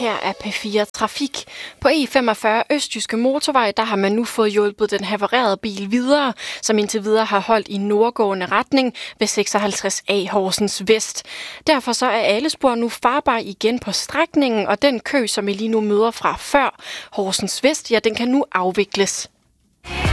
her er P4 Trafik. På E45 Østjyske Motorvej, der har man nu fået hjulpet den havarerede bil videre, som indtil videre har holdt i nordgående retning ved 56A Horsens Vest. Derfor så er alle spor nu farbare igen på strækningen, og den kø, som I lige nu møder fra før Horsens Vest, ja, den kan nu afvikles.